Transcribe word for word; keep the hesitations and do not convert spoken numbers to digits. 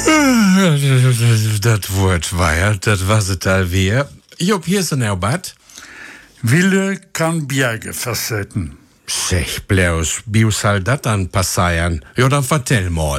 Dat wordt waar, dat was het alweer. Job, hier is er nou wat. Wille kan Bjerge verzetten. Zeg, Blaus, wie zal dat dan passieren? Ja, dan vertel mal.